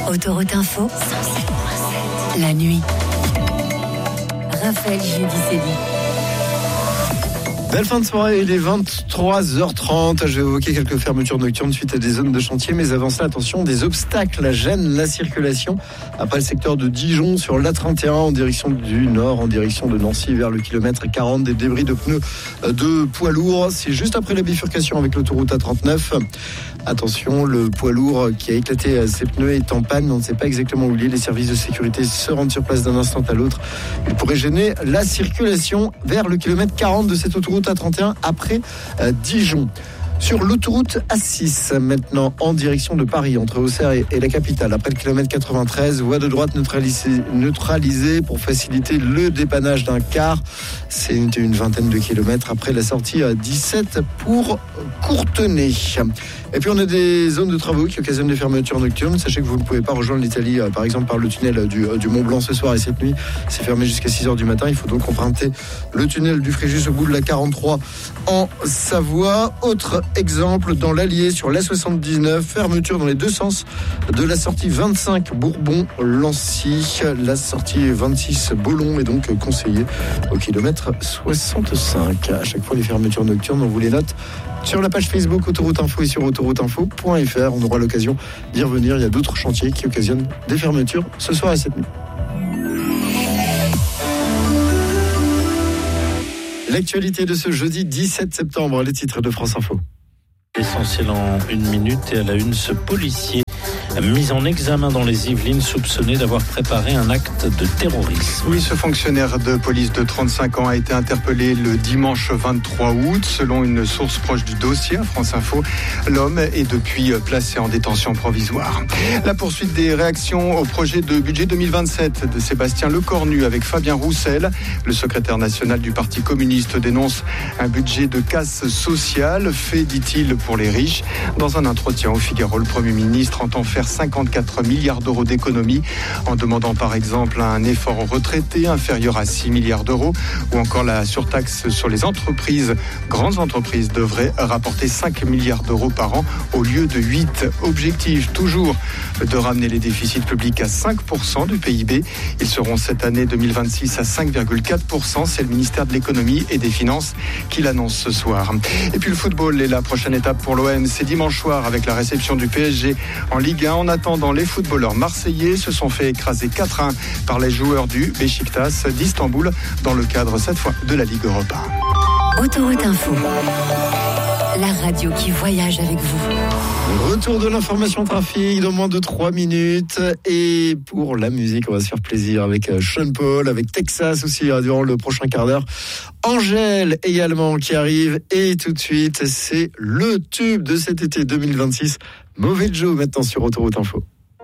Autoroute Info, la nuit. Raphaël Giudicelli. Belle fin de soirée, il est 23h30. Je vais évoquer quelques fermetures nocturnes suite à des zones de chantier. Mais avant cela, attention, des obstacles gênent la circulation. Après le secteur de Dijon, sur l'A31 en direction du nord, en direction de Nancy vers le kilomètre 40, des débris de pneus de poids lourds. C'est juste après la bifurcation avec l'autoroute A39. Attention, le poids lourd qui a éclaté ses pneus est en panne. On ne sait pas exactement où il est. Les services de sécurité se rendent sur place d'un instant à l'autre. Il pourrait gêner la circulation vers le kilomètre 40 de cette autoroute A31 après Dijon. Sur l'autoroute A6, maintenant en direction de Paris, entre Auxerre et la capitale, après le kilomètre 93, voie de droite neutralisée pour faciliter le dépannage d'un car. C'est une vingtaine de kilomètres après la sortie à 17 pour Courtenay. Et puis on a des zones de travaux qui occasionnent des fermetures nocturnes. Sachez que vous ne pouvez pas rejoindre l'Italie, par exemple par le tunnel du Mont Blanc ce soir et cette nuit. C'est fermé jusqu'à 6h du matin. Il faut donc emprunter le tunnel du Fréjus au bout de la 43 en Savoie. Autre exemple, dans l'Allier sur l'A79, fermeture dans les deux sens de la sortie 25 Bourbon-Lancy. La sortie 26 Bollon est donc conseillée au kilomètre 65. À chaque fois, les fermetures nocturnes, on vous les note sur la page Facebook Autoroute Info et sur autorouteinfo.fr. On aura l'occasion d'y revenir. Il y a d'autres chantiers qui occasionnent des fermetures ce soir et cette nuit. L'actualité de ce jeudi 17 septembre, les titres de France Info. L'essentiel en une minute et à la une, ce policier mis en examen dans les Yvelines soupçonné d'avoir préparé un acte de terrorisme. Oui, ce fonctionnaire de police de 35 ans a été interpellé le dimanche 23 août. Selon une source proche du dossier à France Info, l'homme est depuis placé en détention provisoire. La poursuite des réactions au projet de budget 2027 de Sébastien Lecornu avec Fabien Roussel. Le secrétaire national du Parti communiste dénonce un budget de casse sociale fait, dit-il, pour les riches. Dans un entretien au Figaro, le Premier ministre entend faire 54 milliards d'euros d'économies en demandant par exemple un effort aux retraités inférieur à 6 milliards d'euros ou encore la surtaxe sur les entreprises. Grandes entreprises devraient rapporter 5 milliards d'euros par an au lieu de 8. Objectif toujours de ramener les déficits publics à 5% du PIB. Ils seront cette année 2026 à 5,4%. C'est le ministère de l'économie et des finances qui l'annonce ce soir. Et puis le football est la prochaine étape pour l'OM. C'est dimanche soir avec la réception du PSG en Ligue 1. En attendant, les footballeurs marseillais se sont fait écraser 4-1 par les joueurs du Beşiktaş d'Istanbul dans le cadre cette fois de la Ligue Europa. Autoroute Info, la radio qui voyage avec vous. Retour de l'information trafic dans moins de 3 minutes. Et pour la musique, on va se faire plaisir avec Sean Paul, avec Texas aussi durant le prochain quart d'heure. Angèle également qui arrive. Et tout de suite, c'est le tube de cet été 2026. Mauvais Joe maintenant sur Autoroute Info.